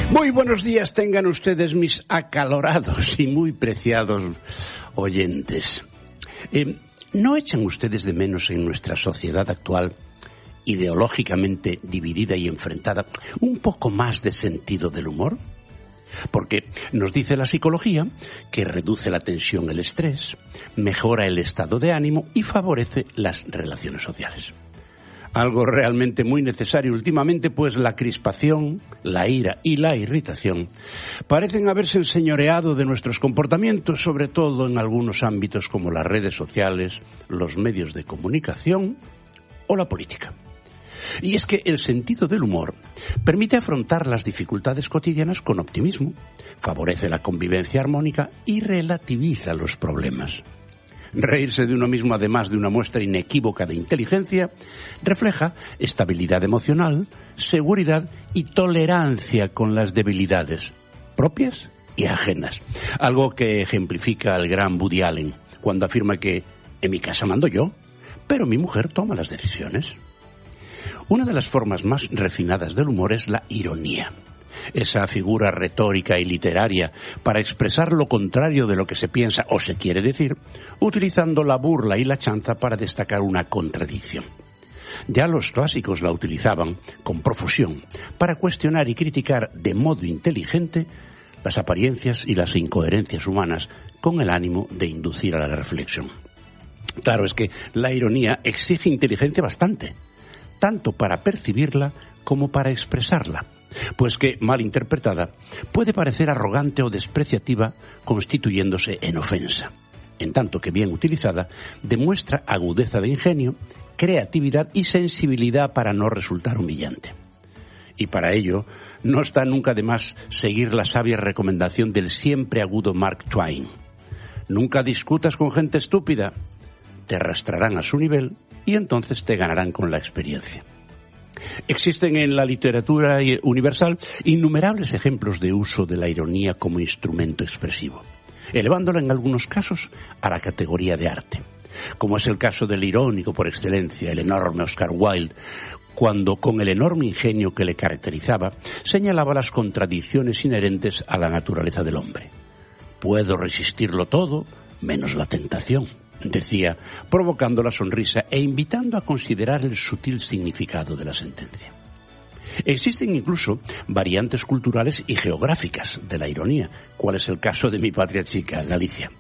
Muy buenos días tengan ustedes, mis acalorados y muy preciados oyentes. ¿No echan ustedes de menos en nuestra sociedad actual, ideológicamente dividida y enfrentada, un poco más de sentido del humor? Porque nos dice la psicología que reduce la tensión, el estrés, mejora el estado de ánimo y favorece las relaciones sociales. Algo realmente muy necesario últimamente, pues la crispación, la ira y la irritación parecen haberse enseñoreado de nuestros comportamientos, sobre todo en algunos ámbitos como las redes sociales, los medios de comunicación o la política. Y es que el sentido del humor permite afrontar las dificultades cotidianas con optimismo, favorece la convivencia armónica y relativiza los problemas. Reírse de uno mismo, además de una muestra inequívoca de inteligencia, refleja estabilidad emocional, seguridad y tolerancia con las debilidades propias y ajenas. Algo que ejemplifica el gran Woody Allen cuando afirma que en mi casa mando yo, pero mi mujer toma las decisiones. Una de las formas más refinadas del humor es la ironía. Esa figura retórica y literaria para expresar lo contrario de lo que se piensa o se quiere decir, utilizando la burla y la chanza para destacar una contradicción. Ya los clásicos la utilizaban con profusión para cuestionar y criticar de modo inteligente las apariencias y las incoherencias humanas con el ánimo de inducir a la reflexión. Claro, es que la ironía exige inteligencia bastante, tanto para percibirla como para expresarla. Pues que, mal interpretada, puede parecer arrogante o despreciativa, constituyéndose en ofensa. En tanto que bien utilizada, demuestra agudeza de ingenio, creatividad y sensibilidad para no resultar humillante. Y para ello, no está nunca de más seguir la sabia recomendación del siempre agudo Mark Twain. Nunca discutas con gente estúpida, te arrastrarán a su nivel y entonces te ganarán con la experiencia. Existen en la literatura universal innumerables ejemplos de uso de la ironía como instrumento expresivo, elevándola en algunos casos a la categoría de arte, como es el caso del irónico por excelencia, el enorme Oscar Wilde, cuando con el enorme ingenio que le caracterizaba, señalaba las contradicciones inherentes a la naturaleza del hombre. Puedo resistirlo todo, menos la tentación, decía, provocando la sonrisa e invitando a considerar el sutil significado de la sentencia. Existen incluso variantes culturales y geográficas de la ironía, cual es el caso de mi patria chica, Galicia.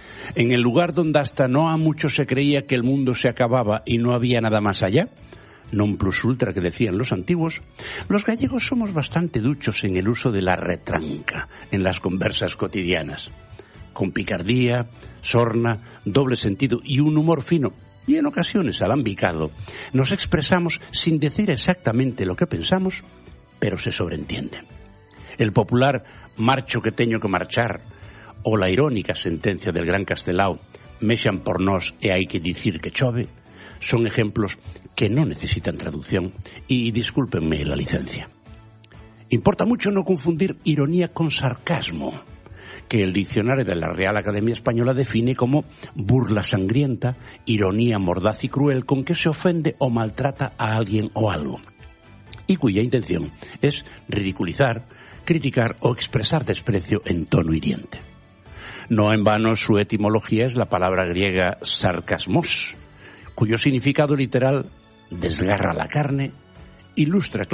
En el lugar donde hasta no a mucho se creía que el mundo se acababa y no había nada más allá, non plus ultra que decían los antiguos, los gallegos somos bastante duchos en el uso de la retranca en las conversas cotidianas. Con picardía, sorna, doble sentido y un humor fino, y en ocasiones alambicado, nos expresamos sin decir exactamente lo que pensamos, pero se sobreentiende. El popular marcho que teño que marchar, o la irónica sentencia del gran Castelao, mexan por nós e hai que dicir que chove, son ejemplos que no necesitan traducción, y discúlpenme la licencia. Importa mucho no confundir ironía con sarcasmo, que el diccionario de la Real Academia Española define como burla sangrienta, ironía mordaz y cruel con que se ofende o maltrata a alguien o algo, y cuya intención es ridiculizar, criticar o expresar desprecio en tono hiriente. No en vano su etimología es la palabra griega sarcasmos, cuyo significado literal desgarra la carne, ilustra